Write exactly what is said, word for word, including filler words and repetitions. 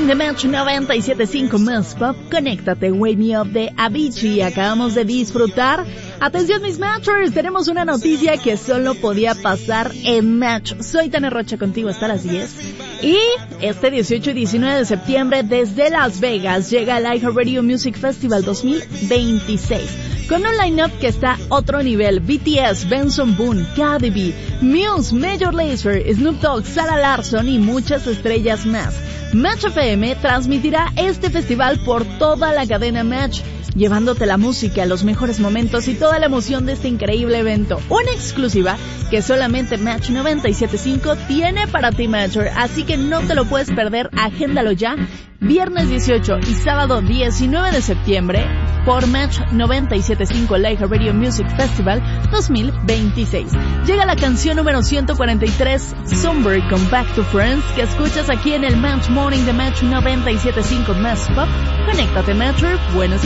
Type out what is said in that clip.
Morning de Match noventa y siete punto cinco más Pop. Conéctate, Wake Me Up de Avicii. Acabamos de disfrutar. Atención mis Matchers, tenemos una noticia que solo podía pasar en Match. Soy Tania Rocha contigo hasta las diez. Y este dieciocho y diecinueve de septiembre desde Las Vegas llega el iHeartRadio Music Festival dos mil veintiséis. Con un line-up que está a otro nivel. B T S, Benson Boone, Cardi B, Muse, Major Lazer, Snoop Dogg, Sarah Larsson y muchas estrellas más. Match F M transmitirá este festival por toda la cadena Match, llevándote la música, los mejores momentos y toda la emoción de este increíble evento. Una exclusiva que solamente Match noventa y siete punto cinco tiene para ti, Matcher, así que no te lo puedes perder, agéndalo ya. Viernes dieciocho y sábado diecinueve de septiembre por Match noventa y siete punto cinco, el iHeartRadio Music Festival dos mil veintiséis. Llega la canción número ciento cuarenta y tres, Sunbury con Back to Friends, que escuchas aquí en el Match Morning de Match noventa y siete punto cinco más Pop. Conéctate, Matcher, buenos días.